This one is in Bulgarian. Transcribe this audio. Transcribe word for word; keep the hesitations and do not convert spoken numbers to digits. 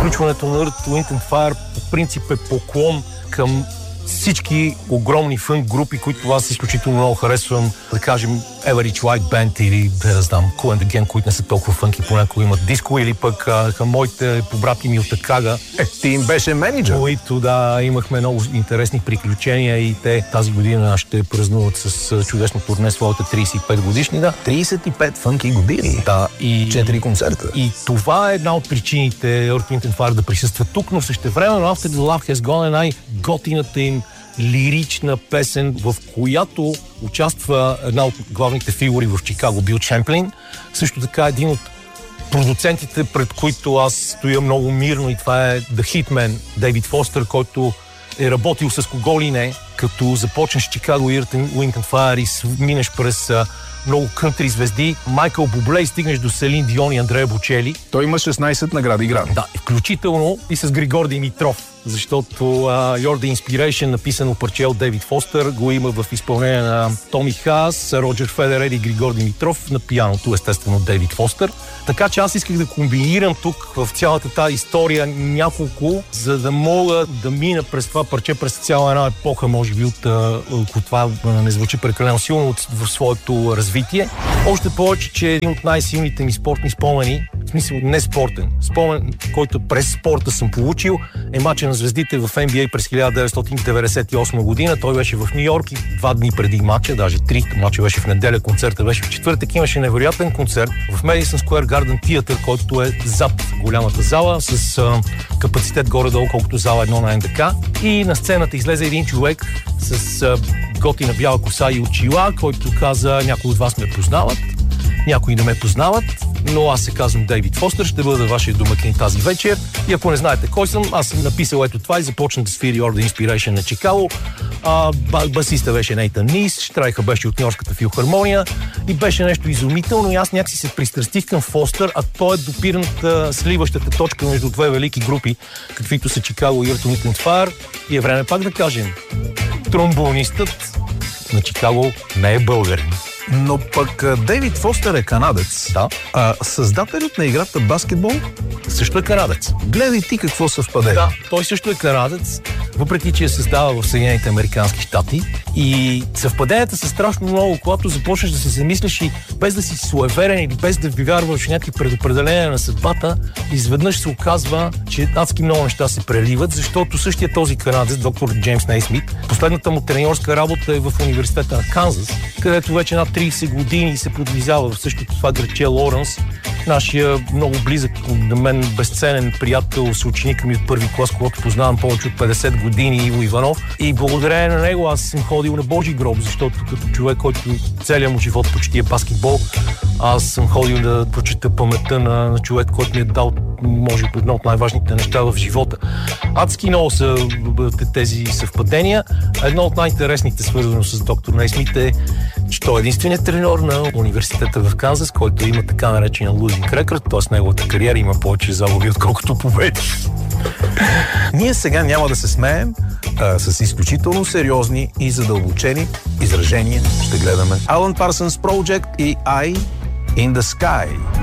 Изключването на Earth, Wind and Fire по принцип е поклон към всички огромни фънк групи, които аз изключително много харесвам. Да кажем Average White Band или, да знам, Cool and the Gang, които не са толкова фънки, понякога имат диско, или пък а, към моите побратими от Акага. Е, ти им беше менеджер. Които, да, имахме много интересни приключения и те тази година ще празнуват с чудесно турне своята трийсет и пет годишнина. трийсет и пет фънки години. Да, и четири концерта. И това е една от причините Earth, Wind and Fire да присъства тук, но същевременно After the Love Has Gone е най-готината им лирична песен, в която участва една от главните фигури в Чикаго, Бил Чемплин. Също така един от продуцентите, пред които аз стоя много мирно, и това е The Hitman, Дейвид Фостер, който е работил с кого ли не, като започнеш Чикаго, Earth, Wind and Fire и минеш през много кънтри звезди, Майкъл Бубле, и стигнеш до Селин Дион и Андрея Бочели. Той има шестнайсет награди Грами. Да, включително и с Григор Димитров, защото uh, You're the Inspiration, написано парче от Дейвид Фостер, го има в изпълнение на Томи Хаас, Роджер Федерер и Григор Димитров, на пианото естествено Дейвид Фостер. Така че аз исках да комбинирам тук в цялата тази история няколко, за да мога да мина през това парче, през цяла една епоха, може би от, от това не звучи прекалено силно в своето развитие. Още повече, че един от най-силните ми спортни спомени, в смисъл не спортен, спомен, който през спорта съм получил, е мача на звездите в Н Б А през хиляда деветстотин деветдесет и осма година. Той беше в Ню Йорк и два дни преди мача, даже три, мача беше в неделя, концерта беше в четвъртък. Имаше невероятен концерт в Madison Square Garden Theater, който е зад голямата зала, с а, капацитет горе-долу, колкото зала едно на Н Д К. И на сцената излезе един човек с а, готина бяла коса и очила, който каза: някои от вас ме познават, някои не ме познават, но аз се казвам Дейвид Фостер, ще бъда вашия домакин тази вечер. И ако не знаете кой съм, аз съм написал ето това и започна да свири You're the Inspiration на Чикаго. А, басиста беше Нейтан Нис, Штрайха беше от Нью-Йоркската филхармония и беше нещо изумително, и аз някакси се пристрастих към Фостер, а той е допирната, сливащата точка между две велики групи, каквито са Чикаго и Earth, Wind and Fire. И е време пак да кажем, тромбонистът на Чикаго не е българин. Но пък Дейвид Фостер е канадец. Да. А създателят на играта баскетбол също е канадец. Гледай ти какво съвпадение. Да, той също е канадец, въпреки че се създава в Съединените американски щати. И съвпаденията са страшно много, когато започнеш да се замисляш и без да си суеверен или без да вярваш в някакви предопределения на съдбата, изведнъж се оказва, че адски много неща се преливат, защото същия този канадец, доктор Джеймс Нейсмит, последната му треньорска работа е в университета на Канзас, където вече над трийсет години се подвизава в същото това градче Лоренс. Нашия много близък до мен безценен приятел, съученик ми от първи клас, когато познавам повече от петдесет години, Иво Иванов. И благодарение на него аз съм ходил на Божи гроб, защото като човек, който целият му живот почти е баскетбол, аз съм ходил да прочета паметта на, на човек, който ми е дал, може би, едно от най-важните неща в живота. Адски много са тези съвпадения. Едно от най-интересните, свързано с доктор Нейсмит, е, че той е единственият треньор на университета в Канзас, който има така наречения losing record, т.е. неговата кариера има повече загуби, отколкото победи. Ние сега няма да се смеем, а, с изключително сериозни и задълбочени изражения ще гледаме Alan Parsons Project и Eye in the Sky.